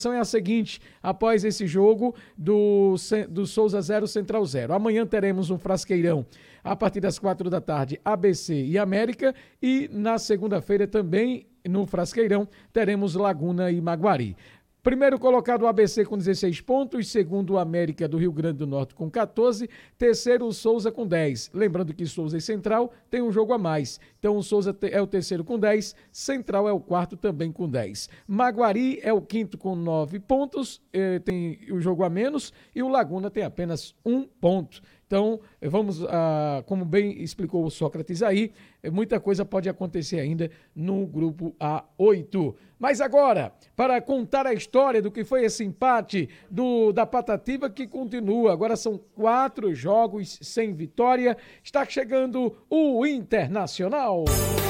É a seguinte, após esse jogo do Souza 0, Central 0. Amanhã teremos um Frasqueirão a partir das 4 da tarde, ABC e América. E na segunda-feira também no Frasqueirão teremos Laguna e Maguari. Primeiro colocado o ABC com 16 pontos, segundo o América do Rio Grande do Norte com 14, terceiro o Souza com 10. Lembrando que Souza e Central tem um jogo a mais. Então o Souza é o terceiro com 10, Central é o quarto também com 10. Maguari é o quinto com 9 pontos, tem o jogo a menos, e o Laguna tem apenas 1 ponto. Então, vamos, como bem explicou o Sócrates aí, muita coisa pode acontecer ainda no grupo A8. Mas agora, para contar a história do que foi esse empate da Patativa, que continua, agora são 4 jogos sem vitória, está chegando o Internacional.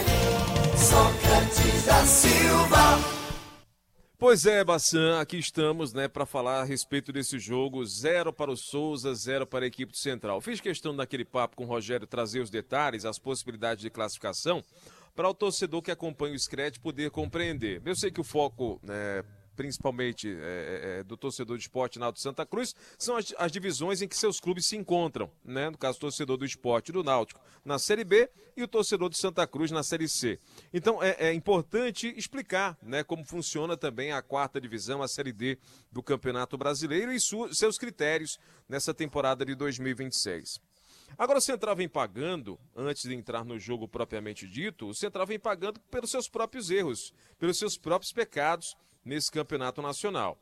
Sócrates da Silva. Pois é, Bassan, aqui estamos, para falar a respeito desse jogo, 0 para o Souza, 0 para a equipe do Central. Fiz questão naquele papo com o Rogério trazer os detalhes, as possibilidades de classificação, para o torcedor que acompanha o Scred poder compreender. Eu sei que o foco, principalmente do torcedor de Esporte Náutico de Santa Cruz, são as divisões em que seus clubes se encontram, no caso o torcedor do Esporte e do Náutico na Série B e o torcedor de Santa Cruz na Série C. Então é importante explicar como funciona também a 4ª divisão, a Série D do Campeonato Brasileiro e seus critérios nessa temporada de 2026. Agora o Central vem pagando, antes de entrar no jogo propriamente dito, o Central vem pagando pelos seus próprios erros, pelos seus próprios pecados nesse campeonato nacional.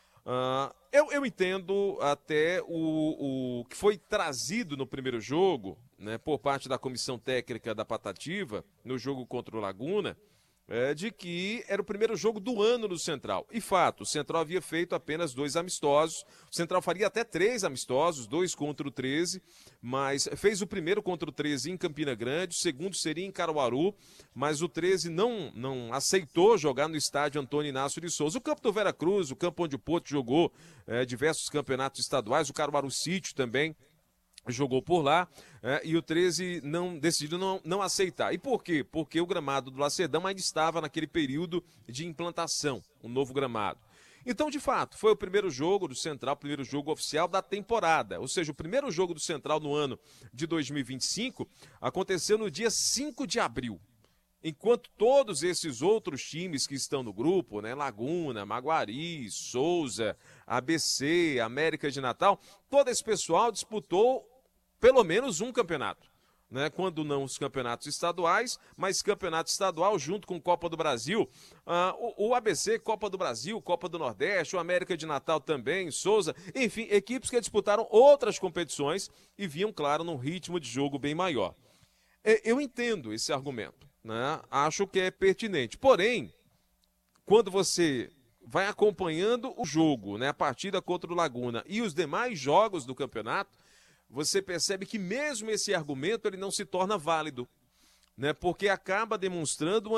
Eu entendo até o que foi trazido no primeiro jogo, por parte da comissão técnica da Patativa, no jogo contra o Laguna, de que era o primeiro jogo do ano do Central. E fato, o Central havia feito apenas 2 amistosos, o Central faria até 3 amistosos, 2 contra o 13, mas fez o primeiro contra o 13 em Campina Grande, o segundo seria em Caruaru, mas o 13 não aceitou jogar no estádio Antônio Inácio de Souza. O campo do Vera Cruz, o campo onde o Porto jogou diversos campeonatos estaduais, o Caruaru City também jogou por lá, e o 13 decidiu não aceitar. E por quê? Porque o gramado do Lacerdão ainda estava naquele período de implantação, o novo gramado. Então, de fato, foi o primeiro jogo do Central, o primeiro jogo oficial da temporada. Ou seja, o primeiro jogo do Central no ano de 2025 aconteceu no dia 5 de abril. Enquanto todos esses outros times que estão no grupo, Laguna, Maguari, Souza, ABC, América de Natal, todo esse pessoal disputou pelo menos um campeonato, quando não os campeonatos estaduais, mas campeonato estadual junto com Copa do Brasil, o ABC, Copa do Brasil, Copa do Nordeste, o América de Natal também, Souza, enfim, equipes que disputaram outras competições e vinham, claro, num ritmo de jogo bem maior. Eu entendo esse argumento, acho que é pertinente, porém, quando você vai acompanhando o jogo, a partida contra o Laguna e os demais jogos do campeonato, você percebe que mesmo esse argumento ele não se torna válido, porque acaba demonstrando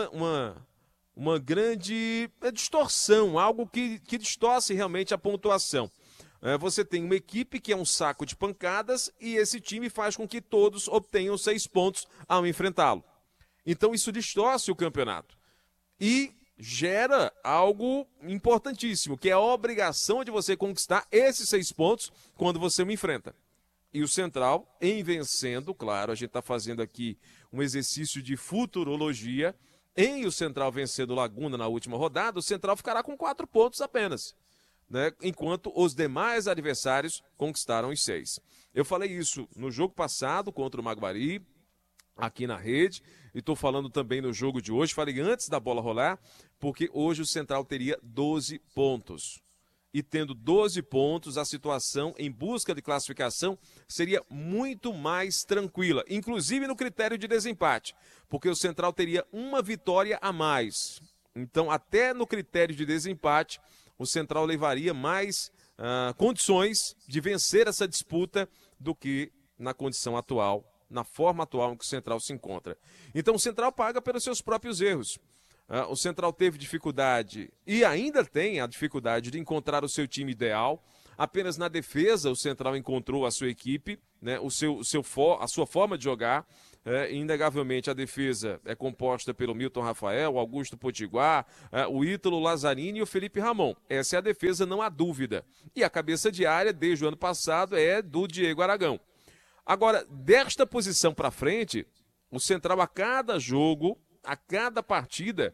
uma grande distorção, algo que distorce realmente a pontuação. Você tem uma equipe que é um saco de pancadas e esse time faz com que todos obtenham 6 pontos ao enfrentá-lo. Então isso distorce o campeonato e gera algo importantíssimo, que é a obrigação de você conquistar esses 6 pontos quando você o enfrenta. E o Central, em vencendo, claro, a gente está fazendo aqui um exercício de futurologia, em o Central vencendo o Laguna na última rodada, o Central ficará com 4 pontos apenas, enquanto os demais adversários conquistaram os 6. Eu falei isso no jogo passado contra o Maguari, aqui na rede, e estou falando também no jogo de hoje, falei antes da bola rolar, porque hoje o Central teria 12 pontos. E tendo 12 pontos, a situação em busca de classificação seria muito mais tranquila, inclusive no critério de desempate, porque o Central teria uma vitória a mais. Então, até no critério de desempate, o Central levaria mais condições de vencer essa disputa do que na condição atual, na forma atual em que o Central se encontra. Então, o Central paga pelos seus próprios erros. O Central teve dificuldade e ainda tem a dificuldade de encontrar o seu time ideal. Apenas na defesa o Central encontrou a sua equipe, a sua forma de jogar. Inegavelmente a defesa é composta pelo Milton Rafael, o Augusto Potiguar, o Ítalo Lazzarini e o Felipe Ramon. Essa é a defesa, não há dúvida. E a cabeça de área, desde o ano passado, é do Diego Aragão. Agora, desta posição para frente, o Central a cada jogo, a cada partida,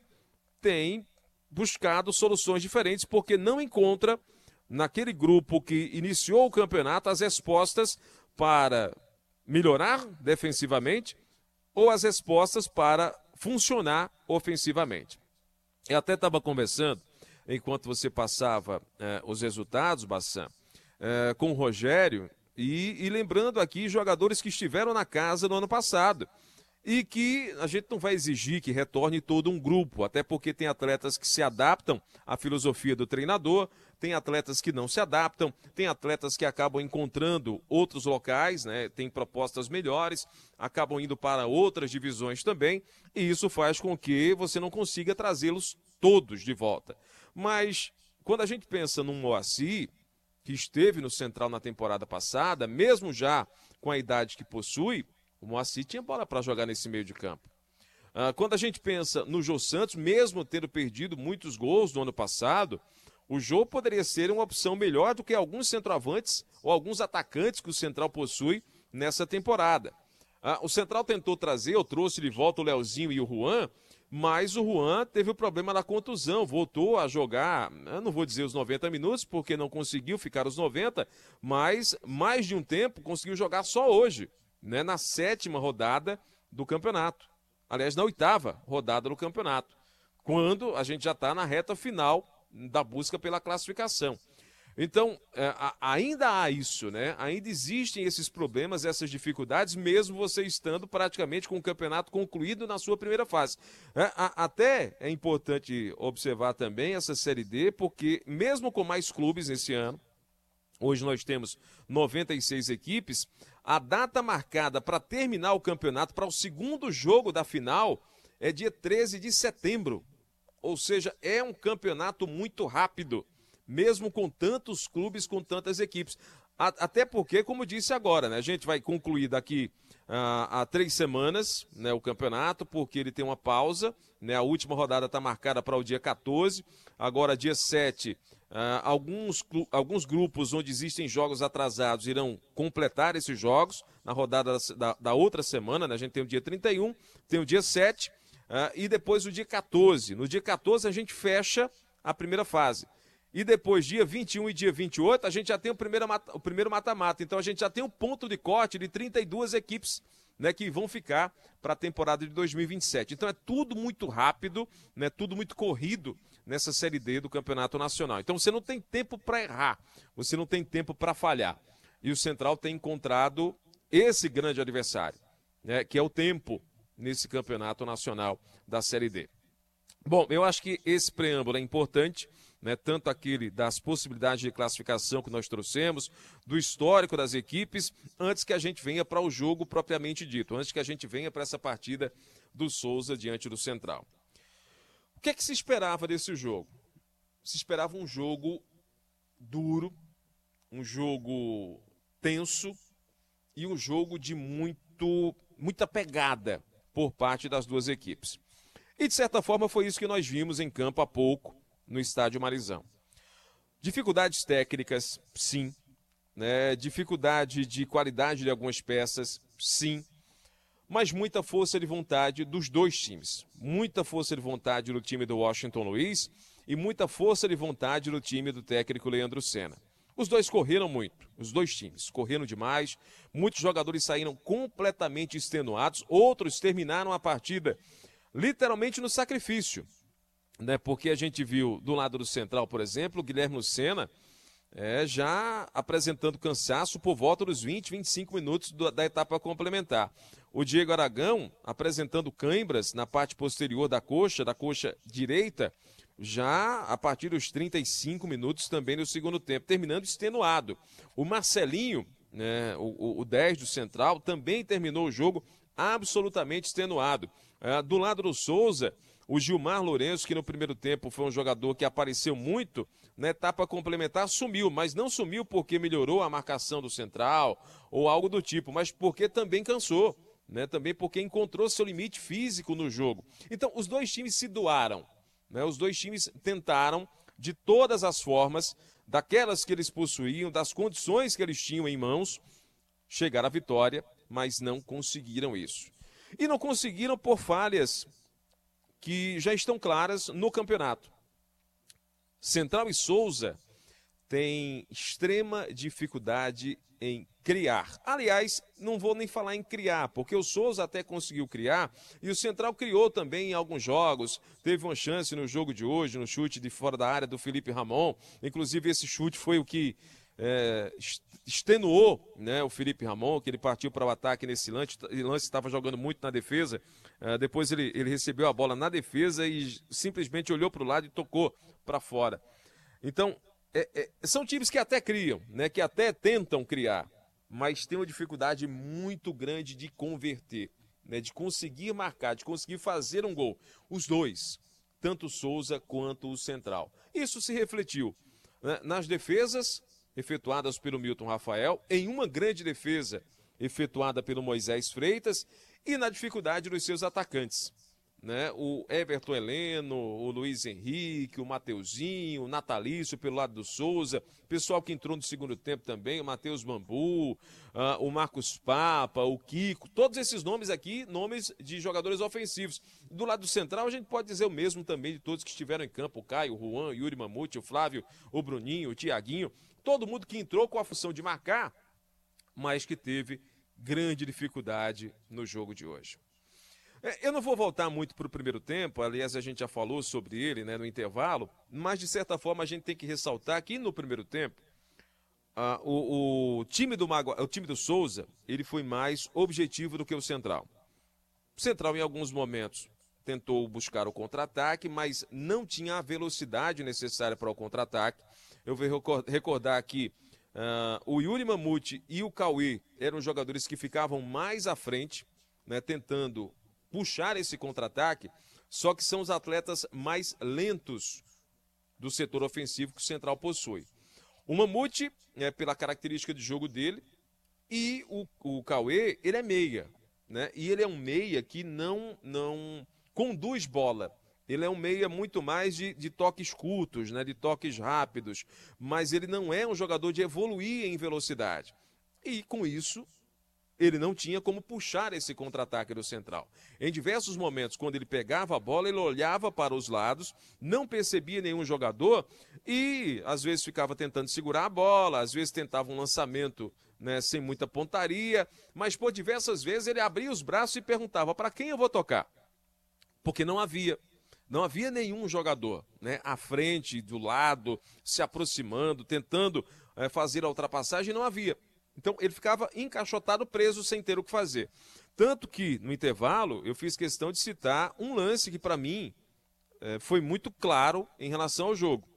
tem buscado soluções diferentes, porque não encontra naquele grupo que iniciou o campeonato as respostas para melhorar defensivamente ou as respostas para funcionar ofensivamente. Eu até estava conversando, enquanto você passava os resultados, Bassan, com o Rogério, e lembrando aqui jogadores que estiveram na casa no ano passado. E que a gente não vai exigir que retorne todo um grupo, até porque tem atletas que se adaptam à filosofia do treinador, tem atletas que não se adaptam, tem atletas que acabam encontrando outros locais, né? Tem propostas melhores, acabam indo para outras divisões também, e isso faz com que você não consiga trazê-los todos de volta. Mas quando a gente pensa num Moacir, que esteve no Central na temporada passada, mesmo já com a idade que possui, o Moacir tinha bola para jogar nesse meio de campo. Quando a gente pensa no Jô Santos, mesmo tendo perdido muitos gols no ano passado, o Jô poderia ser uma opção melhor do que alguns centroavantes ou alguns atacantes que o Central possui nessa temporada. O Central tentou trazer, eu trouxe de volta o Leozinho e o Juan, mas o Juan teve o problema da contusão, voltou a jogar, eu não vou dizer os 90 minutos, porque não conseguiu ficar os 90, mas mais de um tempo conseguiu jogar só hoje. Né, na 7ª rodada do campeonato. Aliás, na 8ª rodada do campeonato. Quando a gente já está na reta final da busca pela classificação. Então, ainda há isso, né? Ainda existem esses problemas, essas dificuldades, mesmo você estando praticamente com o campeonato concluído na sua primeira fase. Até é importante observar também essa Série D, porque mesmo com mais clubes esse ano, hoje nós temos 96 equipes, a data marcada para terminar o campeonato, para o segundo jogo da final, é dia 13 de setembro. Ou seja, é um campeonato muito rápido, mesmo com tantos clubes, com tantas equipes. Até porque, como disse agora, né, a gente vai concluir daqui a 3 semanas, né, o campeonato, porque ele tem uma pausa. Né, a última rodada está marcada para o dia 14, agora dia 7. Alguns grupos onde existem jogos atrasados irão completar esses jogos na rodada da outra semana, né? A gente tem o dia 31, tem o dia 7 e depois o dia 14. No dia 14 a gente fecha a primeira fase. E depois, dia 21 e dia 28, a gente já tem o primeiro mata-mata. Então a gente já tem um ponto de corte de 32 equipes, né, que vão ficar para a temporada de 2027. Então é tudo muito rápido, né, tudo muito corrido nessa Série D do Campeonato Nacional. Então você não tem tempo para errar, você não tem tempo para falhar. E o Central tem encontrado esse grande adversário, né, que é o tempo nesse Campeonato Nacional da Série D. Bom, eu acho que esse preâmbulo é importante, né, tanto aquele das possibilidades de classificação que nós trouxemos, do histórico das equipes, antes que a gente venha para o jogo propriamente dito, antes que a gente venha para essa partida do Souza diante do Central. O que é que se esperava desse jogo? Se esperava um jogo duro, um jogo tenso e um jogo de muita pegada por parte das duas equipes. E, de certa forma, foi isso que nós vimos em campo há pouco, no estádio Marizão. Dificuldades técnicas, sim. Né? Dificuldade de qualidade de algumas peças, sim. Mas muita força de vontade dos dois times. Muita força de vontade do time do Washington Luiz e muita força de vontade do time do técnico Leandro Senna. Os dois correram muito, os dois times correram demais. Muitos jogadores saíram completamente extenuados, outros terminaram a partida literalmente no sacrifício, né? Porque a gente viu do lado do Central, por exemplo, o Guilherme Lucena já apresentando cansaço por volta dos 20, 25 minutos da etapa complementar. O Diego Aragão apresentando cãibras na parte posterior da coxa direita, já a partir dos 35 minutos também no segundo tempo, terminando extenuado. O Marcelinho, né, o 10 do Central, também terminou o jogo absolutamente extenuado. Do lado do Souza, o Gilmar Lourenço, que no primeiro tempo foi um jogador que apareceu muito, na etapa complementar sumiu, mas não sumiu porque melhorou a marcação do Central ou algo do tipo, mas porque também cansou. né? Também porque encontrou seu limite físico no jogo. Então, os dois times se doaram, né? Os dois times tentaram, de todas as formas, daquelas que eles possuíam, das condições que eles tinham em mãos, chegar à vitória, mas não conseguiram isso. E não conseguiram por falhas que já estão claras no campeonato. Central e Souza têm extrema dificuldade em criar. Aliás, não vou nem falar em criar, porque o Souza até conseguiu criar e o Central criou também em alguns jogos. Teve uma chance no jogo de hoje, no chute de fora da área do Felipe Ramon. Inclusive, esse chute foi o que extenuou, né, o Felipe Ramon, que ele partiu para o ataque nesse lance, estava jogando muito na defesa. Depois ele recebeu a bola na defesa e simplesmente olhou para o lado e tocou para fora. Então, são times que até criam, né, que até tentam criar, mas tem uma dificuldade muito grande de converter, né, de conseguir marcar, de conseguir fazer um gol. Os dois, tanto o Souza quanto o Central. Isso se refletiu, né, nas defesas efetuadas pelo Milton Rafael, em uma grande defesa efetuada pelo Moisés Freitas e na dificuldade dos seus atacantes, né? O Everton Heleno, o Luiz Henrique, o Mateuzinho, o Natalício pelo lado do Souza, pessoal que entrou no segundo tempo também, o Matheus Bambu, o Marcos Papa, o Kiko, todos esses nomes aqui, nomes de jogadores ofensivos. Do lado do Central, a gente pode dizer o mesmo também de todos que estiveram em campo, o Caio, o Juan, o Yuri Mamute, o Flávio, o Bruninho, o Tiaguinho, todo mundo que entrou com a função de marcar, mas que teve grande dificuldade no jogo de hoje. Eu não vou voltar muito para o primeiro tempo, aliás, a gente já falou sobre ele, né, no intervalo, mas de certa forma a gente tem que ressaltar que no primeiro tempo, o time do Souza, ele foi mais objetivo do que o Central. O Central, em alguns momentos, tentou buscar o contra-ataque, mas não tinha a velocidade necessária para o contra-ataque. Eu vou recordar aqui, o Yuri Mamute e o Cauê eram jogadores que ficavam mais à frente, né, tentando puxar esse contra-ataque, só que são os atletas mais lentos do setor ofensivo que o Central possui. O Mamute, pela característica de jogo dele, e o Cauê, ele é meia, né? E ele é um meia que não conduz bola. Ele é um meia muito mais de toques curtos, né? De toques rápidos, mas ele não é um jogador de evoluir em velocidade. E com isso, ele não tinha como puxar esse contra-ataque do Central. Em diversos momentos, quando ele pegava a bola, ele olhava para os lados, não percebia nenhum jogador e, às vezes, ficava tentando segurar a bola, às vezes tentava um lançamento, né, sem muita pontaria, mas por diversas vezes ele abria os braços e perguntava: para quem eu vou tocar? Porque não havia nenhum jogador, né, à frente, do lado, se aproximando, tentando fazer a ultrapassagem, não havia. Então, ele ficava encaixotado, preso, sem ter o que fazer. Tanto que, no intervalo, eu fiz questão de citar um lance que, para mim, foi muito claro em relação ao jogo.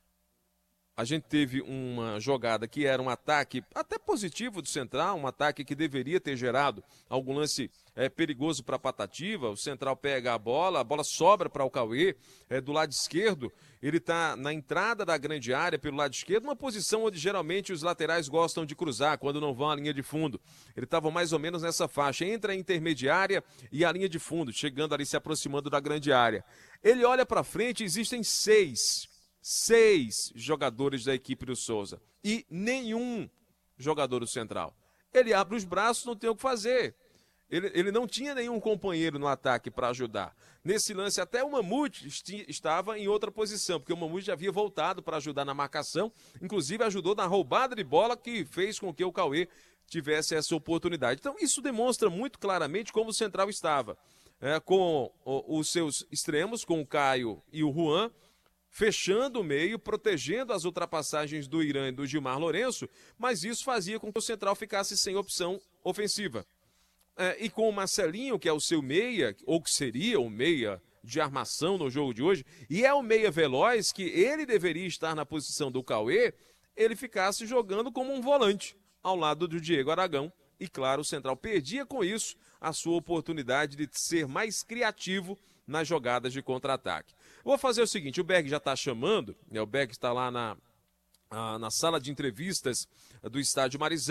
A gente teve uma jogada que era um ataque até positivo do Central, um ataque que deveria ter gerado algum lance perigoso para a Patativa. O Central pega a bola sobra para o Cauê, do lado esquerdo. Ele está na entrada da grande área, pelo lado esquerdo, uma posição onde geralmente os laterais gostam de cruzar, quando não vão à linha de fundo. Ele estava mais ou menos nessa faixa, entre a intermediária e a linha de fundo, chegando ali, se aproximando da grande área. Ele olha para frente, existem seis jogadores da equipe do Souza e nenhum jogador do Central. Ele abre os braços, não tem o que fazer. Ele não tinha nenhum companheiro no ataque para ajudar. Nesse lance, até o Mamute estava em outra posição, porque o Mamute já havia voltado para ajudar na marcação, inclusive ajudou na roubada de bola que fez com que o Cauê tivesse essa oportunidade. Então, isso demonstra muito claramente como o Central estava, com os seus extremos, com o Caio e o Juan, fechando o meio, protegendo as ultrapassagens do Irã e do Gilmar Lourenço, mas isso fazia com que o Central ficasse sem opção ofensiva. E com o Marcelinho, que é o seu meia, ou que seria o meia de armação no jogo de hoje, e é o meia veloz, que ele deveria estar na posição do Cauê, ele ficasse jogando como um volante, ao lado do Diego Aragão. E claro, o Central perdia com isso a sua oportunidade de ser mais criativo nas jogadas de contra-ataque. Vou fazer o seguinte, o Berg já está chamando, o Berg está lá na sala de entrevistas do Estádio Marizão,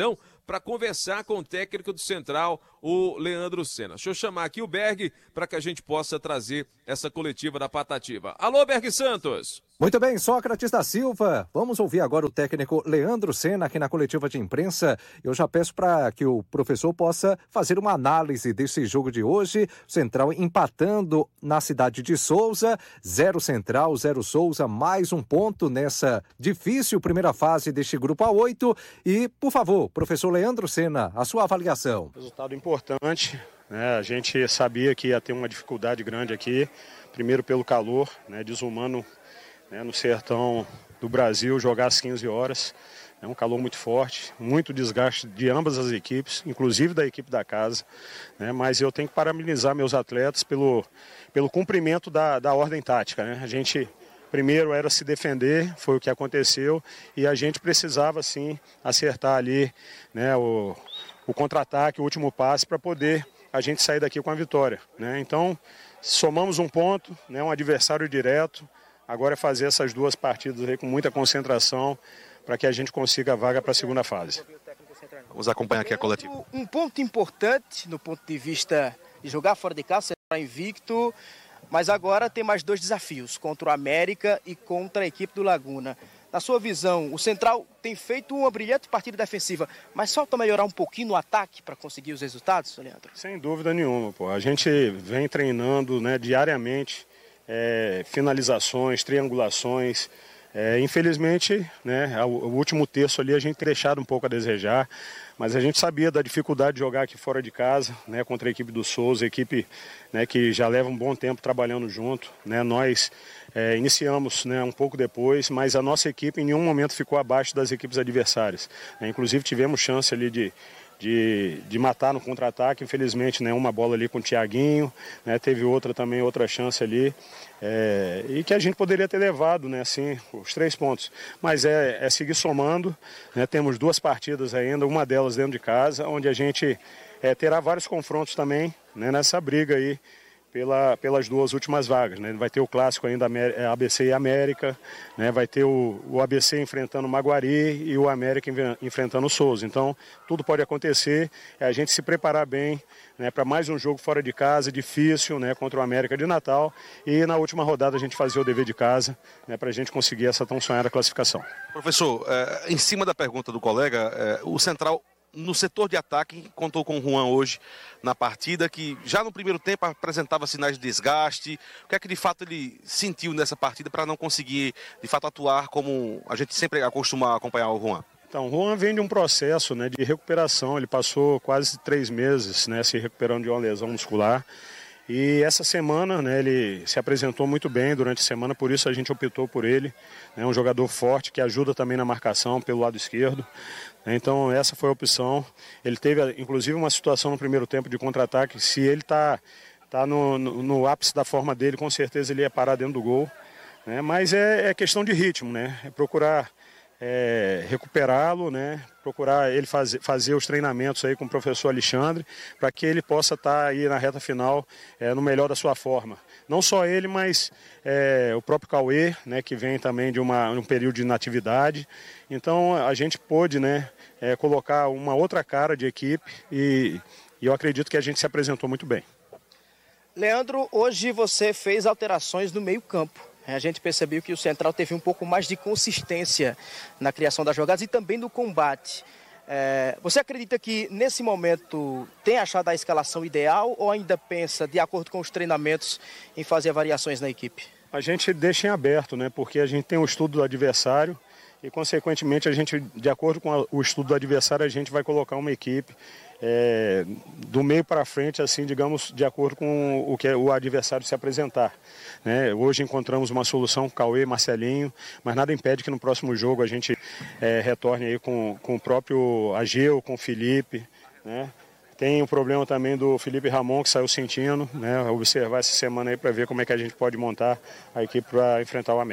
para conversar com o técnico do Central, o Leandro Senna. Deixa eu chamar aqui o Berg para que a gente possa trazer essa coletiva da Patativa. Alô, Berg Santos! Muito bem, Sócrates da Silva. Vamos ouvir agora o técnico Leandro Senna aqui na coletiva de imprensa. Eu já peço para que o professor possa fazer uma análise desse jogo de hoje. Central empatando na cidade de Souza, 0 Central, 0 Souza, mais um ponto nessa difícil primeira fase deste grupo A8. E, por favor, professor Leandro Senna, a sua avaliação. Resultado importante, né? A gente sabia que ia ter uma dificuldade grande aqui, primeiro pelo calor, né? Desumano, né, no sertão do Brasil, jogar às 15 horas. É um calor muito forte, muito desgaste de ambas as equipes, inclusive da equipe da casa. Né, mas eu tenho que parabenizar meus atletas pelo cumprimento da ordem tática. Né? A gente primeiro era se defender, foi o que aconteceu, e a gente precisava sim acertar ali, né, o contra-ataque, o último passe, para poder a gente sair daqui com a vitória. Né? Então, somamos um ponto, né, um adversário direto. Agora é fazer essas duas partidas aí com muita concentração para que a gente consiga a vaga para a segunda fase. Vamos acompanhar aqui a coletiva. Um ponto importante no ponto de vista de jogar fora de casa, será invicto, mas agora tem mais 2 desafios, contra o América e contra a equipe do Laguna. Na sua visão, o Central tem feito uma brilhante partida defensiva, mas falta melhorar um pouquinho no ataque para conseguir os resultados, Leandro? Sem dúvida nenhuma, pô. A gente vem treinando, né, diariamente, finalizações, triangulações. Infelizmente, né, o último terço ali a gente tem deixado um pouco a desejar, mas a gente sabia da dificuldade de jogar aqui fora de casa, né, contra a equipe do Souza, equipe, né, que já leva um bom tempo trabalhando junto. Né, nós iniciamos, né, um pouco depois, mas a nossa equipe em nenhum momento ficou abaixo das equipes adversárias. Né, inclusive tivemos chance ali de matar no contra-ataque, infelizmente, né, uma bola ali com o Thiaguinho, né, teve outra chance ali, e que a gente poderia ter levado, né, assim, os 3 pontos. Mas é seguir somando, né, temos 2 partidas ainda, uma delas dentro de casa, onde a gente terá vários confrontos também, né, nessa briga aí, pelas 2 últimas vagas. Né? Vai ter o clássico ainda, ABC e América, né? Vai ter o ABC enfrentando o Maguari e o América enfrentando o Souza. Então, tudo pode acontecer, é a gente se preparar bem, né, para mais um jogo fora de casa, difícil, né, contra o América de Natal, e na última rodada a gente fazer o dever de casa, né, para a gente conseguir essa tão sonhada classificação. Professor, em cima da pergunta do colega, o Central, no setor de ataque, contou com o Juan hoje na partida, que já no primeiro tempo apresentava sinais de desgaste. O que é que de fato ele sentiu nessa partida para não conseguir de fato atuar como a gente sempre costuma acompanhar o Juan? Então, o Juan vem de um processo, né, de recuperação. Ele passou quase 3 meses, né, se recuperando de uma lesão muscular. E essa semana, né, ele se apresentou muito bem durante a semana, por isso a gente optou por ele. É um jogador forte que ajuda também na marcação pelo lado esquerdo. Então essa foi a opção. Ele teve inclusive uma situação no primeiro tempo de contra-ataque. Se ele está no ápice da forma dele, com certeza ele ia parar dentro do gol. Né? Mas é questão de ritmo, né? É procurar recuperá-lo, né? Procurar ele fazer os treinamentos aí com o professor Alexandre, para que ele possa estar aí na reta final no melhor da sua forma. Não só ele, mas o próprio Cauê, né, que vem também de um período de inatividade. Então a gente pôde, né, colocar uma outra cara de equipe e eu acredito que a gente se apresentou muito bem. Leandro, hoje você fez alterações no meio-campo. A gente percebeu que o Central teve um pouco mais de consistência na criação das jogadas e também no combate. Você acredita que nesse momento tem achado a escalação ideal ou ainda pensa, de acordo com os treinamentos, em fazer variações na equipe? A gente deixa em aberto, né? Porque a gente tem o estudo do adversário e, consequentemente, a gente, de acordo com o estudo do adversário, a gente vai colocar uma equipe do meio para frente, assim, digamos, de acordo com o que o adversário se apresentar. Né? Hoje encontramos uma solução com Cauê, Marcelinho, mas nada impede que no próximo jogo a gente retorne aí com o próprio Ageu, com o Felipe, né? Tem o problema também do Felipe Ramon, que saiu sentindo, né? Observar essa semana aí para ver como é que a gente pode montar a equipe para enfrentar o América.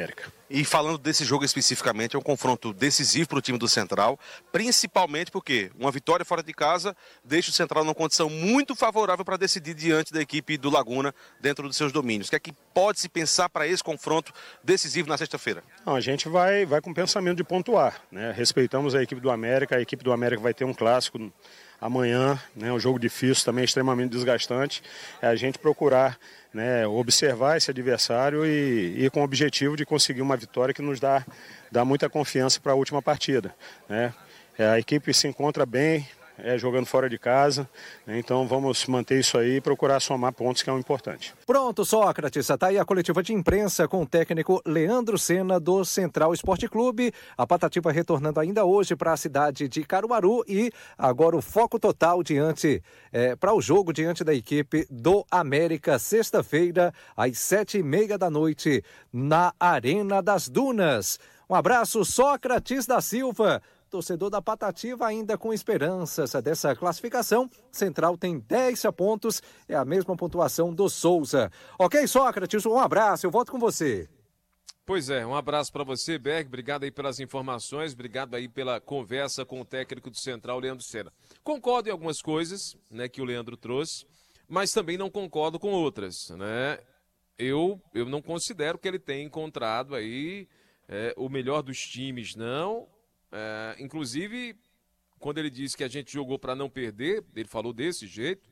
E falando desse jogo especificamente, é um confronto decisivo para o time do Central, principalmente porque uma vitória fora de casa deixa o Central numa condição muito favorável para decidir diante da equipe do Laguna dentro dos seus domínios. O que é que pode se pensar para esse confronto decisivo na sexta-feira? A gente vai com o pensamento de pontuar, né? Respeitamos a equipe do América vai ter um clássico amanhã, né? Um jogo difícil, também extremamente desgastante. É a gente procurar, né, observar esse adversário e ir com o objetivo de conseguir uma vitória que nos dá muita confiança para a última partida, né? A equipe se encontra bem, jogando fora de casa, né? Então vamos manter isso aí e procurar somar pontos, que é o importante. Pronto, Sócrates, tá aí a coletiva de imprensa com o técnico Leandro Senna do Central Esporte Clube. A Patativa retornando ainda hoje para a cidade de Caruaru e agora o foco total para o jogo diante da equipe do América, sexta-feira, às 7h30 da noite, na Arena das Dunas. Um abraço, Sócrates da Silva. Torcedor da Patativa ainda com esperanças dessa classificação. Central tem 10 pontos, é a mesma pontuação do Souza. Ok, Sócrates, um abraço, eu volto com você. Pois é, um abraço para você, Berg, obrigado aí pelas informações, obrigado aí pela conversa com o técnico do Central, Leandro Senna. Concordo em algumas coisas, né, que o Leandro trouxe, mas também não concordo com outras, né? Eu não considero que ele tenha encontrado aí o melhor dos times, não. Inclusive, quando ele disse que a gente jogou para não perder, ele falou desse jeito.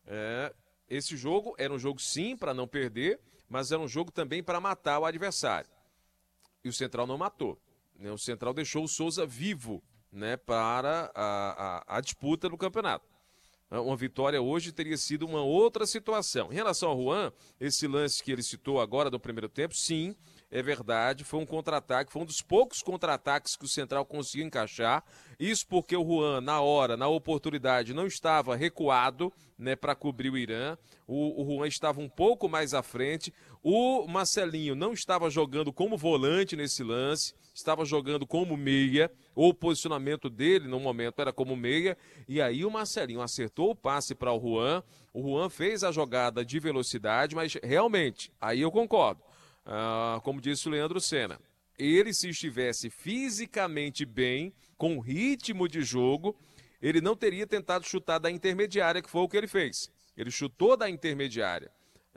Esse jogo era um jogo sim para não perder, mas era um jogo também para matar o adversário. E o Central não matou, né? O Central deixou o Souza vivo, né, para a disputa do campeonato. Uma vitória hoje teria sido uma outra situação. Em relação ao Juan, esse lance que ele citou agora do primeiro tempo, sim, é verdade, foi um contra-ataque, foi um dos poucos contra-ataques que o Central conseguiu encaixar. Isso porque o Juan, na oportunidade, não estava recuado, né, para cobrir o Irã. O Juan estava um pouco mais à frente. O Marcelinho não estava jogando como volante nesse lance, estava jogando como meia. O posicionamento dele no momento era como meia. E aí o Marcelinho acertou o passe para o Juan. O Juan fez a jogada de velocidade, mas realmente, aí eu concordo. Como disse o Leandro Senna, ele, se estivesse fisicamente bem, com ritmo de jogo, ele não teria tentado chutar da intermediária, que foi o que ele fez. Ele chutou da intermediária.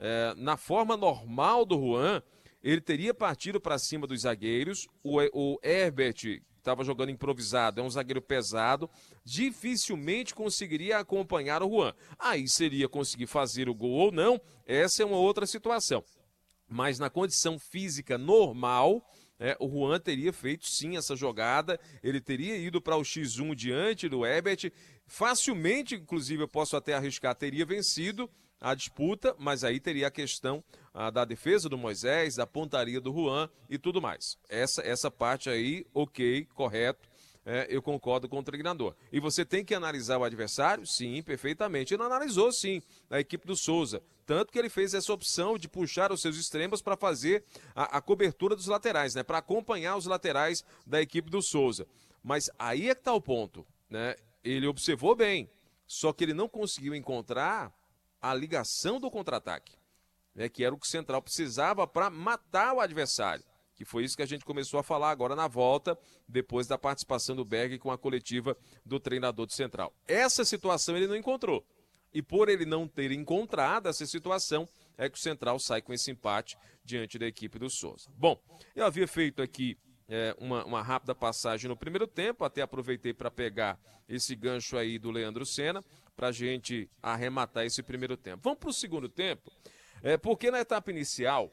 Na forma normal do Juan, ele teria partido para cima dos zagueiros. O Herbert estava jogando improvisado, é um zagueiro pesado, dificilmente conseguiria acompanhar o Juan. Aí seria conseguir fazer o gol ou não, essa é uma outra situação. Mas na condição física normal, o Juan teria feito sim essa jogada, ele teria ido para o X1 diante do Herbert, facilmente, inclusive eu posso até arriscar, teria vencido a disputa, mas aí teria a questão da defesa do Moisés, da pontaria do Juan e tudo mais. Essa parte aí, ok, correto. Eu concordo com o treinador. E você tem que analisar o adversário? Sim, perfeitamente. Ele analisou, sim, a equipe do Souza. Tanto que ele fez essa opção de puxar os seus extremos para fazer a cobertura dos laterais, né? Para acompanhar os laterais da equipe do Souza. Mas aí é que está o ponto, né? Ele observou bem, só que ele não conseguiu encontrar a ligação do contra-ataque, né? Que era o que o Central precisava para matar o adversário. Que foi isso que a gente começou a falar agora na volta, depois da participação do Berg com a coletiva do treinador do Central. Essa situação ele não encontrou. E por ele não ter encontrado essa situação, é que o Central sai com esse empate diante da equipe do Souza. Bom, eu havia feito aqui uma rápida passagem no primeiro tempo, até aproveitei para pegar esse gancho aí do Leandro Senna, para a gente arrematar esse primeiro tempo. Vamos para o segundo tempo, porque na etapa inicial,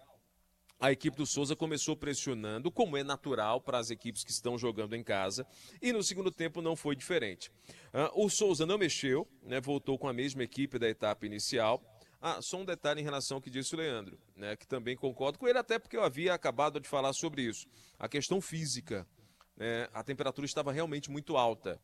a equipe do Souza começou pressionando, como é natural para as equipes que estão jogando em casa, e no segundo tempo não foi diferente. O Souza não mexeu, né, voltou com a mesma equipe da etapa inicial. Só um detalhe em relação ao que disse o Leandro, né, que também concordo com ele, até porque eu havia acabado de falar sobre isso. A questão física, né, a temperatura estava realmente muito alta.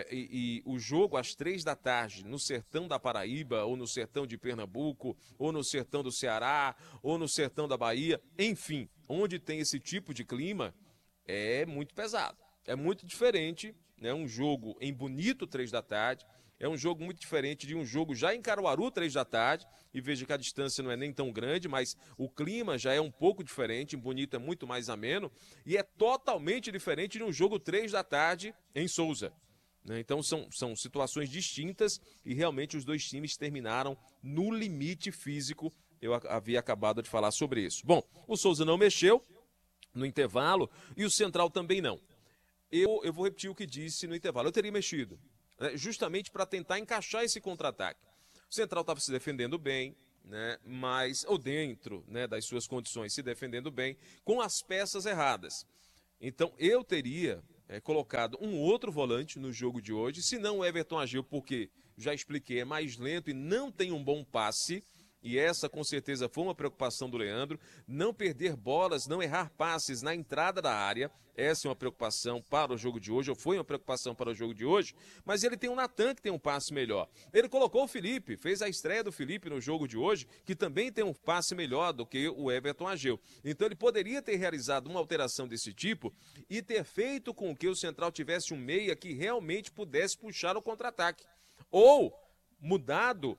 E o jogo às 15h, no sertão da Paraíba, ou no sertão de Pernambuco, ou no sertão do Ceará, ou no sertão da Bahia, enfim, onde tem esse tipo de clima, é muito pesado. É muito diferente, né? Um jogo em Bonito 15h, É um jogo muito diferente de um jogo já em Caruaru, 3 da tarde, e veja que a distância não é nem tão grande, mas o clima já é um pouco diferente, em Bonito é muito mais ameno, e é totalmente diferente de um jogo 3 da tarde em Souza. Então são situações distintas e realmente os dois times terminaram no limite físico. Eu havia acabado de falar sobre isso. Bom, o Souza não mexeu no intervalo e o Central também não. Eu vou repetir o que disse no intervalo. Eu teria mexido, né, justamente para tentar encaixar esse contra-ataque. O Central estava se defendendo bem, né, ou dentro, né, das suas condições, se defendendo bem, com as peças erradas. Então eu teria colocado um outro volante no jogo de hoje, se não o Everton Ageu, porque, já expliquei, é mais lento e não tem um bom passe, e essa com certeza foi uma preocupação do Leandro, não perder bolas, não errar passes na entrada da área, essa é uma preocupação para o jogo de hoje, ou foi uma preocupação para o jogo de hoje, mas ele tem um Natan que tem um passe melhor. Ele colocou o Felipe, fez a estreia do Felipe no jogo de hoje, que também tem um passe melhor do que o Everton Ageu. Então ele poderia ter realizado uma alteração desse tipo e ter feito com que o Central tivesse um meia que realmente pudesse puxar o contra-ataque. Ou mudado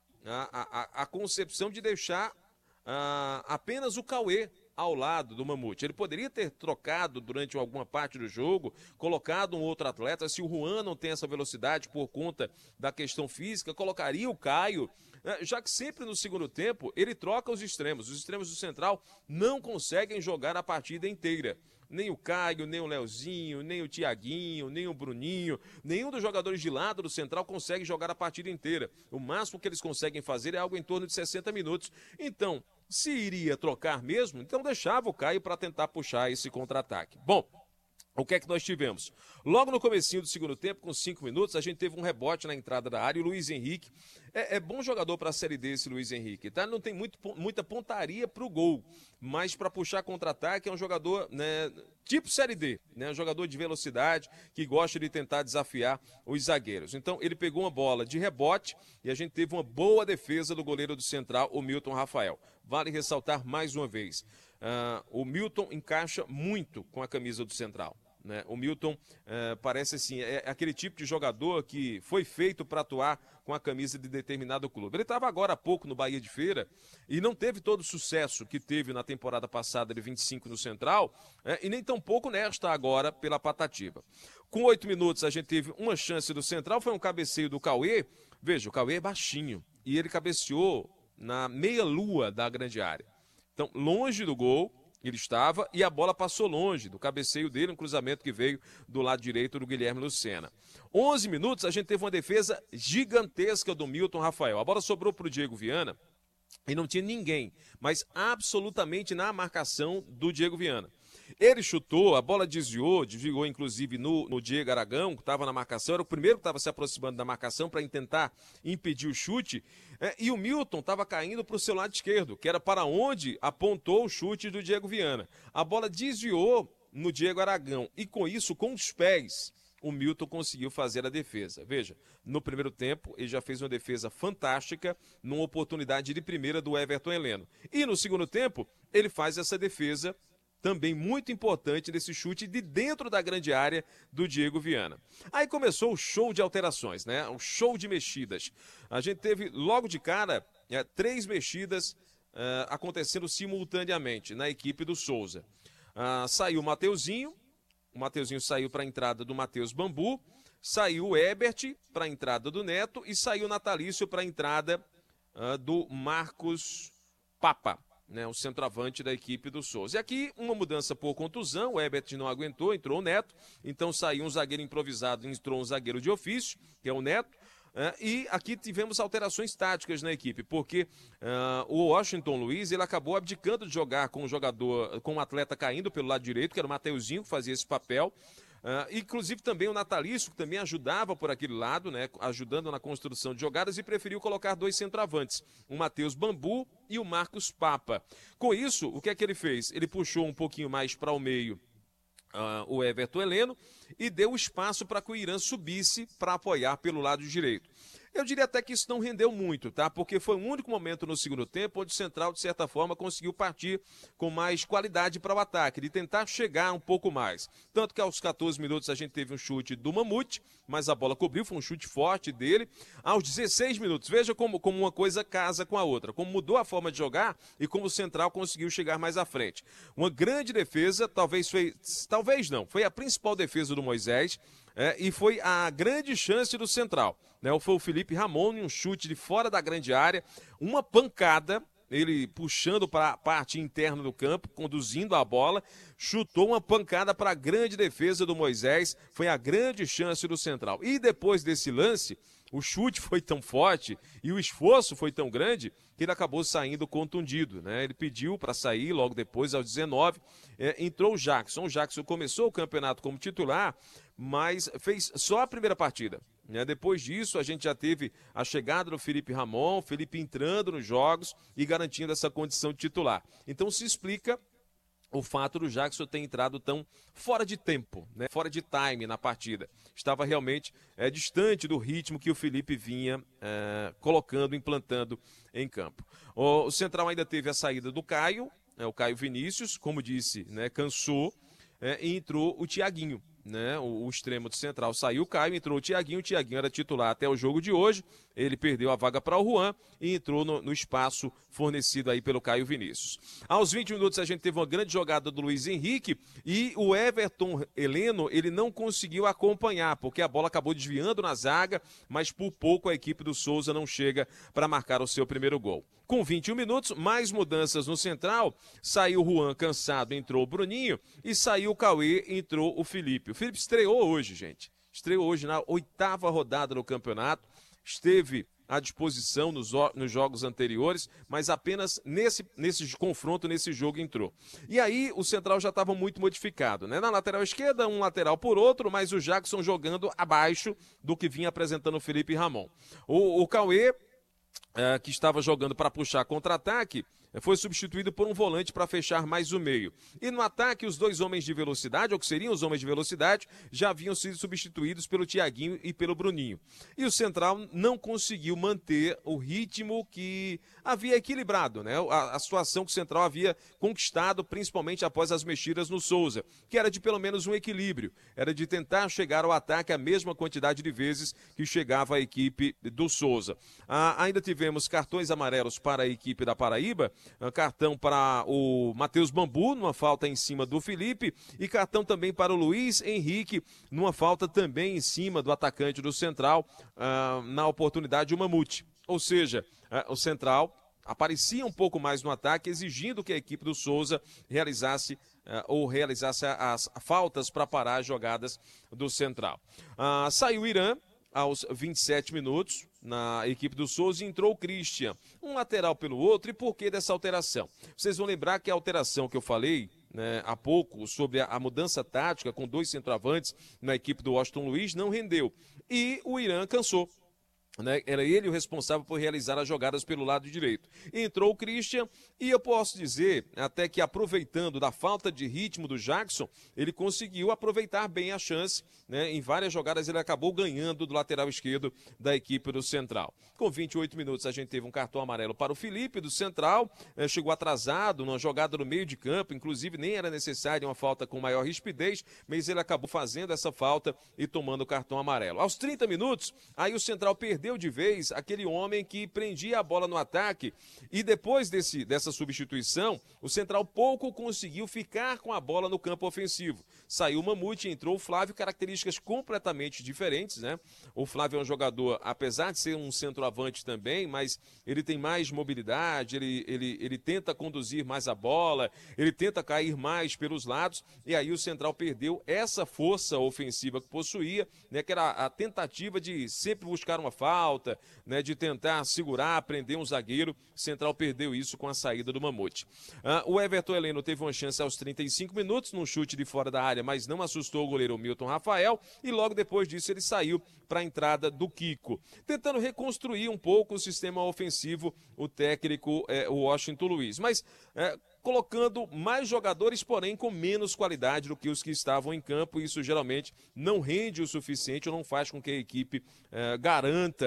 a concepção de deixar apenas o Cauê ao lado do Mamute. Ele poderia ter trocado durante alguma parte do jogo, colocado um outro atleta. Se o Juan não tem essa velocidade por conta da questão física, colocaria o Caio, já que sempre no segundo tempo ele troca os extremos. Os extremos do Central não conseguem jogar a partida inteira. Nem o Caio, nem o Leozinho, nem o Tiaguinho, nem o Bruninho, nenhum dos jogadores de lado do Central consegue jogar a partida inteira. O máximo que eles conseguem fazer é algo em torno de 60 minutos. Então, se iria trocar mesmo, então deixava o Caio para tentar puxar esse contra-ataque. Bom, o que é que nós tivemos? Logo no comecinho do segundo tempo, com 5 minutos, a gente teve um rebote na entrada da área e o Luiz Henrique, é bom jogador para a Série D esse Luiz Henrique, tá? Não tem muita pontaria para o gol, mas para puxar contra-ataque é um jogador, né, tipo Série D, né, um jogador de velocidade que gosta de tentar desafiar os zagueiros. Então ele pegou uma bola de rebote e a gente teve uma boa defesa do goleiro do Central, o Milton Rafael. Vale ressaltar mais uma vez, o Milton encaixa muito com a camisa do Central. Né? O Milton parece assim, é aquele tipo de jogador que foi feito para atuar com a camisa de determinado clube. Ele estava agora há pouco no Bahia de Feira e não teve todo o sucesso que teve na temporada passada de 25 no Central, e nem tampouco nesta agora pela Patativa. Com 8 minutos a gente teve uma chance do Central, foi um cabeceio do Cauê. Veja, o Cauê é baixinho e ele cabeceou na meia-lua da grande área. Então, longe do gol, ele estava e a bola passou longe do cabeceio dele, um cruzamento que veio do lado direito do Guilherme Lucena. 11 minutos, a gente teve uma defesa gigantesca do Milton Rafael. A bola sobrou para o Diego Viana e não tinha ninguém, mas absolutamente na marcação do Diego Viana. Ele chutou, a bola desviou inclusive no Diego Aragão, que estava na marcação, era o primeiro que estava se aproximando da marcação para tentar impedir o chute, e o Milton estava caindo para o seu lado esquerdo, que era para onde apontou o chute do Diego Viana. A bola desviou no Diego Aragão, e com isso, com os pés, o Milton conseguiu fazer a defesa. Veja, no primeiro tempo, ele já fez uma defesa fantástica, numa oportunidade de primeira do Everton Heleno. E no segundo tempo, ele faz essa defesa também muito importante desse chute de dentro da grande área do Diego Viana. Aí começou o show de alterações, né? O show de mexidas. A gente teve logo de cara 3 mexidas acontecendo simultaneamente na equipe do Souza. Saiu o Mateuzinho saiu para a entrada do Matheus Bambu, saiu o Ebert para a entrada do Neto e saiu o Natalício para a entrada do Marcos Papa, né, o centroavante da equipe do Souza. E aqui uma mudança por contusão, o Ebert não aguentou, entrou o Neto, então saiu um zagueiro improvisado, entrou um zagueiro de ofício, que é o Neto, e aqui tivemos alterações táticas na equipe, porque o Washington Luiz, ele acabou abdicando de jogar com um atleta caindo pelo lado direito, que era o Mateuzinho, que fazia esse papel, inclusive também o Natalício, que também ajudava por aquele lado, né, ajudando na construção de jogadas, e preferiu colocar 2 centroavantes, o Matheus Bambu e o Marcos Papa. Com isso, o que é que ele fez? Ele puxou um pouquinho mais para o meio o Everton Heleno e deu espaço para que o Irã subisse para apoiar pelo lado direito. Eu diria até que isso não rendeu muito, tá? Porque foi o único momento no segundo tempo onde o Central, de certa forma, conseguiu partir com mais qualidade para o ataque, de tentar chegar um pouco mais. Tanto que aos 14 minutos a gente teve um chute do Mamute, mas a bola cobriu, foi um chute forte dele. Aos 16 minutos, veja como uma coisa casa com a outra, como mudou a forma de jogar e como o Central conseguiu chegar mais à frente. Uma grande defesa, talvez não, foi a principal defesa do Moisés, e foi a grande chance do Central. Né? Foi o Felipe Ramon em um chute de fora da grande área, uma pancada, ele puxando para a parte interna do campo, conduzindo a bola, chutou uma pancada para a grande defesa do Moisés, foi a grande chance do Central. E depois desse lance, o chute foi tão forte e o esforço foi tão grande que ele acabou saindo contundido, né? Ele pediu para sair logo depois, aos 19, entrou o Jackson. O Jackson começou o campeonato como titular, mas fez só a primeira partida. Né? Depois disso, a gente já teve a chegada do Felipe Ramon, Felipe entrando nos jogos e garantindo essa condição de titular. Então se explica o fato do Jackson ter entrado tão fora de tempo, né? Fora de time na partida. Estava realmente distante do ritmo que o Felipe vinha colocando, implantando em campo. O Central ainda teve a saída do Caio, o Caio Vinícius, como disse, né, cansou, e entrou o Thiaguinho. Né, o extremo do Central saiu, o Caio, entrou o Thiaguinho era titular até o jogo de hoje, ele perdeu a vaga para o Juan e entrou no espaço fornecido aí pelo Caio Vinícius. Aos 20 minutos a gente teve uma grande jogada do Luiz Henrique e o Everton Heleno, ele não conseguiu acompanhar, porque a bola acabou desviando na zaga, mas por pouco a equipe do Souza não chega para marcar o seu primeiro gol. Com 21 minutos, mais mudanças no Central, saiu o Juan cansado, entrou o Bruninho, e saiu o Cauê, entrou o Felipe. O Felipe estreou hoje, gente. Estreou hoje na 8ª rodada do campeonato, esteve à disposição nos jogos anteriores, mas apenas nesse confronto, nesse jogo entrou. E aí o Central já estava muito modificado, né? Na lateral esquerda, um lateral por outro, mas o Jackson jogando abaixo do que vinha apresentando o Felipe Ramon. O Cauê, que estava jogando para puxar contra-ataque, foi substituído por um volante para fechar mais o meio. E no ataque, os dois homens de velocidade, ou que seriam os homens de velocidade, já haviam sido substituídos pelo Thiaguinho e pelo Bruninho. E o Central não conseguiu manter o ritmo que havia equilibrado, né? A situação que o Central havia conquistado, principalmente após as mexidas no Souza, que era de pelo menos um equilíbrio, era de tentar chegar ao ataque a mesma quantidade de vezes que chegava a equipe do Souza. Ainda tivemos cartões amarelos para a equipe da Paraíba, cartão para o Matheus Bambu, numa falta em cima do Felipe, e cartão também para o Luiz Henrique, numa falta também em cima do atacante do Central, na oportunidade o Mamute. Ou seja, o Central aparecia um pouco mais no ataque, exigindo que a equipe do Souza realizasse as faltas para parar as jogadas do Central. Saiu o Irã aos 27 minutos, na equipe do Souza, entrou o Christian, um lateral pelo outro. E por que dessa alteração? Vocês vão lembrar que a alteração que eu falei, né, há pouco, sobre a mudança tática com dois centroavantes na equipe do Washington Luiz, não rendeu. E o Irã cansou. Né? Era ele o responsável por realizar as jogadas pelo lado direito. Entrou o Christian e eu posso dizer até que, aproveitando da falta de ritmo do Jackson, ele conseguiu aproveitar bem a chance, né? Em várias jogadas ele acabou ganhando do lateral esquerdo da equipe do Central. Com 28 minutos a gente teve um cartão amarelo para o Felipe do Central, chegou atrasado numa jogada no meio de campo, inclusive nem era necessária uma falta com maior rispidez, mas ele acabou fazendo essa falta e tomando o cartão amarelo. Aos 30 minutos, aí o Central perdeu de vez aquele homem que prendia a bola no ataque, e depois dessa substituição, o Central pouco conseguiu ficar com a bola no campo ofensivo. Saiu o Mamute, entrou o Flávio, características completamente diferentes, né? O Flávio é um jogador, apesar de ser um centroavante também, mas ele tem mais mobilidade, ele tenta conduzir mais a bola, ele tenta cair mais pelos lados, e aí o Central perdeu essa força ofensiva que possuía, né? Que era a tentativa de sempre buscar uma falta, né, de tentar segurar, prender um zagueiro. Central perdeu isso com a saída do Mamute. O Everton Heleno teve uma chance aos 35 minutos, num chute de fora da área, mas não assustou o goleiro Milton Rafael, e logo depois disso ele saiu para a entrada do Kiko. Tentando reconstruir um pouco o sistema ofensivo, o técnico, o Washington Luiz, mas colocando mais jogadores, porém com menos qualidade do que os que estavam em campo, e isso geralmente não rende o suficiente ou não faz com que a equipe garanta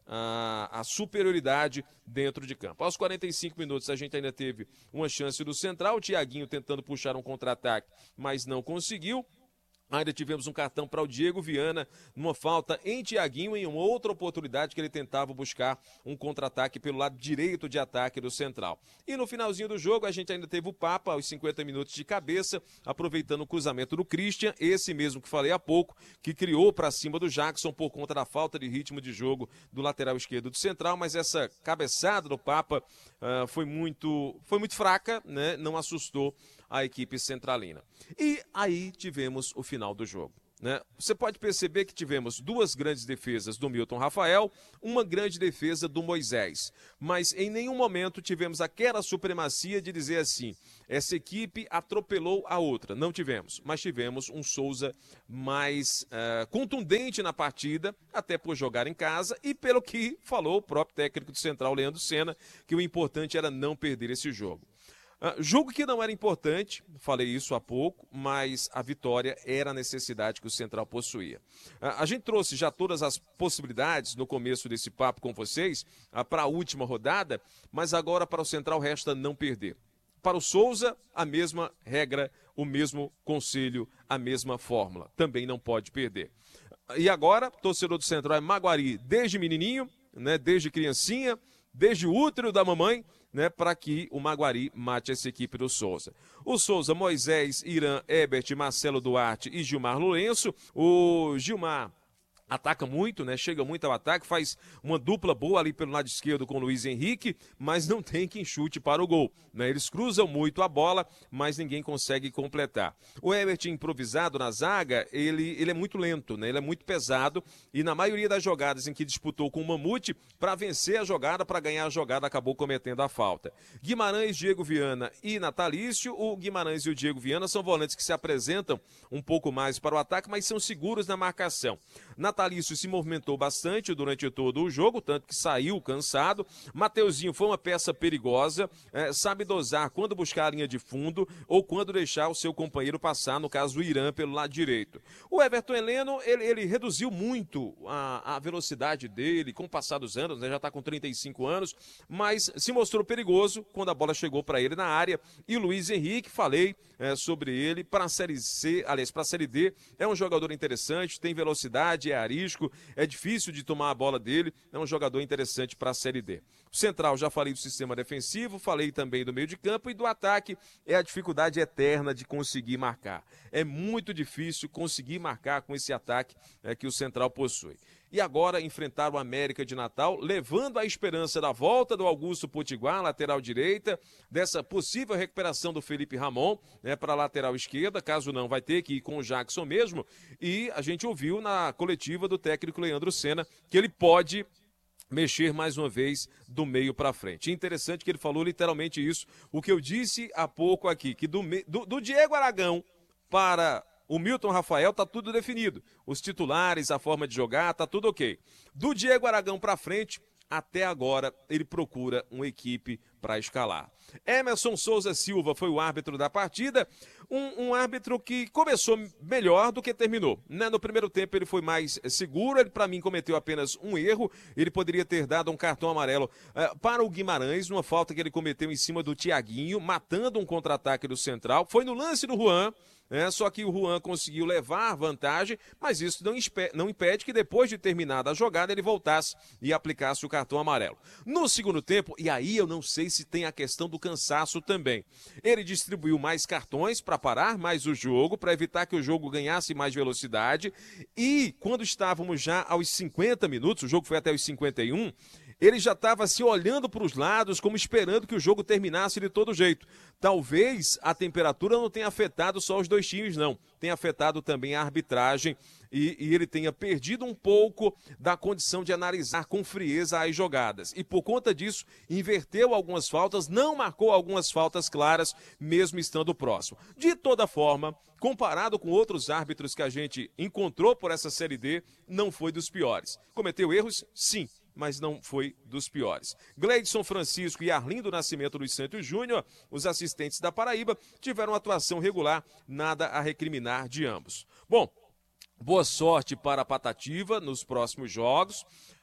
a superioridade dentro de campo. Aos 45 minutos a gente ainda teve uma chance do Central, o Thiaguinho tentando puxar um contra-ataque, mas não conseguiu. Ainda tivemos um cartão para o Diego Viana, numa falta em Thiaguinho, em uma outra oportunidade que ele tentava buscar um contra-ataque pelo lado direito de ataque do Central. E no finalzinho do jogo, a gente ainda teve o Papa, aos 50 minutos de cabeça, aproveitando o cruzamento do Christian, esse mesmo que falei há pouco, que criou para cima do Jackson por conta da falta de ritmo de jogo do lateral esquerdo do Central, mas essa cabeçada do Papa foi muito fraca, né? Não assustou a equipe centralina. E aí tivemos o final do jogo, né? Você pode perceber que tivemos duas grandes defesas do Milton Rafael, uma grande defesa do Moisés, mas em nenhum momento tivemos aquela supremacia de dizer assim, essa equipe atropelou a outra. Não tivemos, mas tivemos um Souza mais contundente na partida, até por jogar em casa e pelo que falou o próprio técnico do Central, Leandro Senna, que o importante era não perder esse jogo. Jogo que não era importante, falei isso há pouco, mas a vitória era a necessidade que o Central possuía. A gente trouxe já todas as possibilidades no começo desse papo com vocês para a última rodada, mas agora para o Central resta não perder. Para o Souza, a mesma regra, o mesmo conselho, a mesma fórmula. Também não pode perder. E agora, torcedor do Central é Maguari desde menininho, né, desde criancinha, desde o útero da mamãe, né, para que o Maguari mate essa equipe do Souza. O Souza, Moisés, Irã, Ebert, Marcelo Duarte e Gilmar Lourenço. O Gilmar ataca muito, né? Chega muito ao ataque, faz uma dupla boa ali pelo lado esquerdo com o Luiz Henrique, mas não tem quem chute para o gol, né? Eles cruzam muito a bola, mas ninguém consegue completar. O Ebert improvisado na zaga, ele é muito lento, né? Ele é muito pesado e na maioria das jogadas em que disputou com o Mamute, para vencer a jogada, para ganhar a jogada, acabou cometendo a falta. Guimarães, Diego Viana e Natalício. O Guimarães e o Diego Viana são volantes que se apresentam um pouco mais para o ataque, mas são seguros na marcação. Natalício se movimentou bastante durante todo o jogo, tanto que saiu cansado. Mateuzinho foi uma peça perigosa, sabe dosar quando buscar a linha de fundo ou quando deixar o seu companheiro passar, no caso o Irã, pelo lado direito. O Everton Heleno, ele reduziu muito a velocidade dele com o passar dos anos, né? Já está com 35 anos, mas se mostrou perigoso quando a bola chegou para ele na área. E o Luiz Henrique, falei sobre ele, para a Série C, aliás, para a Série D, é um jogador interessante, tem velocidade, é arisco, é difícil de tomar a bola dele, é um jogador interessante para a Série D. O Central, já falei do sistema defensivo, falei também do meio de campo e do ataque, é a dificuldade eterna de conseguir marcar. É muito difícil conseguir marcar com esse ataque que o Central possui. E agora enfrentar o América de Natal, levando a esperança da volta do Augusto Potiguar, lateral direita, dessa possível recuperação do Felipe Ramon, né, para a lateral esquerda, caso não, vai ter que ir com o Jackson mesmo. E a gente ouviu na coletiva do técnico Leandro Senna que ele pode mexer mais uma vez do meio para frente. Interessante que ele falou literalmente isso, o que eu disse há pouco aqui, que do Diego Aragão para o Milton Rafael tá tudo definido. Os titulares, a forma de jogar, tá tudo ok. Do Diego Aragão para frente, até agora, ele procura uma equipe para escalar. Emerson Souza Silva foi o árbitro da partida, um árbitro que começou melhor do que terminou, né? No primeiro tempo ele foi mais seguro, ele para mim cometeu apenas um erro, ele poderia ter dado um cartão amarelo para o Guimarães, numa falta que ele cometeu em cima do Thiaguinho, matando um contra-ataque do Central, foi no lance do Juan, só que o Juan conseguiu levar vantagem, mas isso não impede que depois de terminada a jogada ele voltasse e aplicasse o cartão amarelo. No segundo tempo, e aí eu não sei se tem a questão do cansaço também, ele distribuiu mais cartões para parar mais o jogo, para evitar que o jogo ganhasse mais velocidade, e quando estávamos já aos 50 minutos, o jogo foi até os 51, ele já estava se olhando para os lados, como esperando que o jogo terminasse de todo jeito. Talvez a temperatura não tenha afetado só os dois times, não. Tenha afetado também a arbitragem e ele tenha perdido um pouco da condição de analisar com frieza as jogadas. E por conta disso, inverteu algumas faltas, não marcou algumas faltas claras, mesmo estando próximo. De toda forma, comparado com outros árbitros que a gente encontrou por essa Série D, não foi dos piores. Cometeu erros? Sim, mas não foi dos piores. Gleidson Francisco e Arlindo Nascimento dos Santos Júnior, os assistentes da Paraíba, tiveram atuação regular, nada a recriminar de ambos. Bom, boa sorte para a Patativa nos próximos jogos.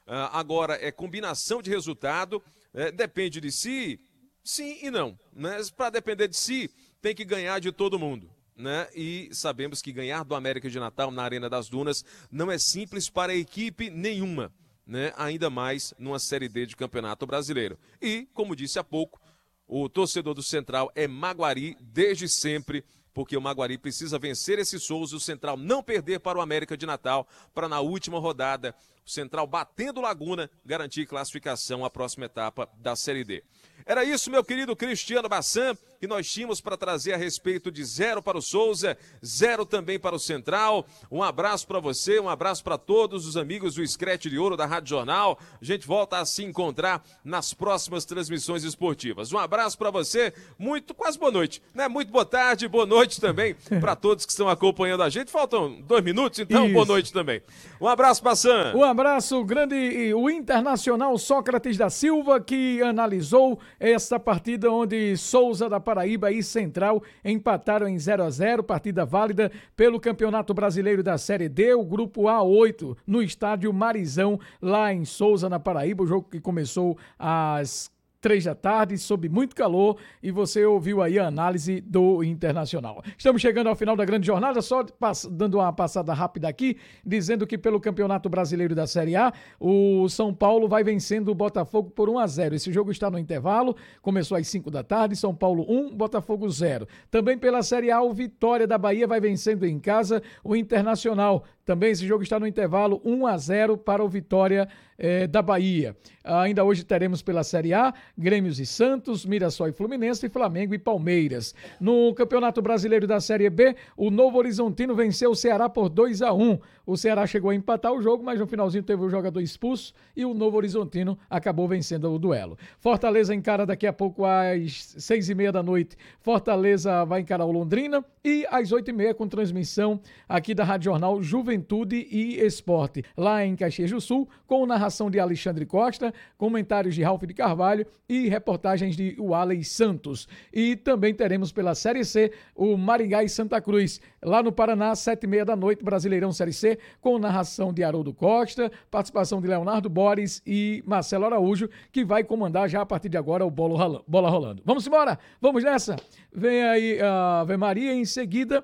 Agora, é combinação de resultado, depende de si, sim e não. Mas para depender de si, tem que ganhar de todo mundo. Né? E sabemos que ganhar do América de Natal na Arena das Dunas não é simples para a equipe nenhuma, né? Ainda mais numa Série D de Campeonato Brasileiro. E, como disse há pouco, o torcedor do Central é Maguari desde sempre, porque o Maguari precisa vencer esse Souza e o Central não perder para o América de Natal, para na última rodada o Central batendo Laguna garantir classificação à próxima etapa da Série D. Era isso, meu querido Cristiano Bassan, que nós tínhamos para trazer a respeito de 0 para o Souza, 0 também para o Central. Um abraço para você, um abraço para todos os amigos do Scratch de Ouro da Rádio Jornal. A gente volta a se encontrar nas próximas transmissões esportivas. Um abraço para você, quase boa noite, né? Muito boa tarde, boa noite também para todos que estão acompanhando a gente. Faltam 2 minutos, então isso. Boa noite também. Um abraço, Bassan. Um abraço grande, o Internacional Sócrates da Silva, que analisou esta partida onde Souza da Paraíba e Central empataram em 0-0, partida válida pelo Campeonato Brasileiro da Série D, o grupo A8, no estádio Marizão, lá em Souza, na Paraíba, o jogo que começou às 3 da tarde, sob muito calor, e você ouviu aí a análise do Internacional. Estamos chegando ao final da grande jornada, só dando uma passada rápida aqui, dizendo que pelo Campeonato Brasileiro da Série A, o São Paulo vai vencendo o Botafogo por 1-0. Esse jogo está no intervalo, começou às 5 da tarde, São Paulo 1, Botafogo 0. Também pela Série A, o Vitória da Bahia vai vencendo em casa o Internacional. Também esse jogo está no intervalo 1-0 para o Vitória da Bahia. Ainda hoje teremos pela Série A, Grêmios e Santos, Mirassol e Fluminense, e Flamengo e Palmeiras. No Campeonato Brasileiro da Série B, o Novo Horizontino venceu o Ceará por 2-1. O Ceará chegou a empatar o jogo, mas no finalzinho teve o jogador expulso e o Novo Horizontino acabou vencendo o duelo. Fortaleza encara daqui a pouco às 6h30 da noite. Fortaleza vai encarar o Londrina e às 8h30 com transmissão aqui da Rádio Jornal Juventude e Esporte, lá em Caxias do Sul, com narração de Alexandre Costa, comentários de Ralf de Carvalho e reportagens de Walley Santos. E também teremos pela Série C o Maringá e Santa Cruz, lá no Paraná, 7h30 da noite, Brasileirão Série C, com narração de Haroldo Costa, participação de Leonardo Borges e Marcelo Araújo, que vai comandar já a partir de agora o Bola Rolando. Vamos embora? Vamos nessa? Vem aí a Ave Maria, em seguida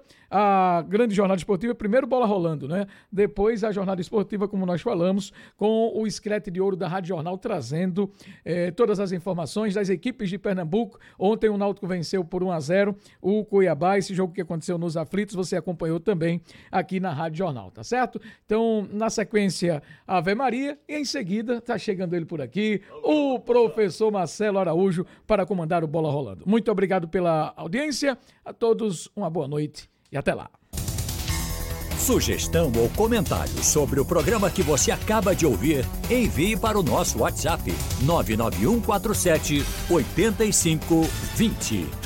a grande jornada esportiva, primeiro Bola Rolando, né? Depois a jornada esportiva, como nós falamos, com o Scratch de Ouro da Rádio Jornal, trazendo todas as informações das equipes de Pernambuco. Ontem o Náutico venceu por 1-0 o Cuiabá, esse jogo que aconteceu nos aflitos, você acompanhou também aqui na Rádio Jornal, tá certo? Então, na sequência, Ave Maria, e em seguida, tá chegando ele por aqui, o professor Marcelo Araújo, para comandar o Bola Rolando. Muito obrigado pela audiência, a todos uma boa noite e até lá. Sugestão ou comentário sobre o programa que você acaba de ouvir, envie para o nosso WhatsApp 99147 8520.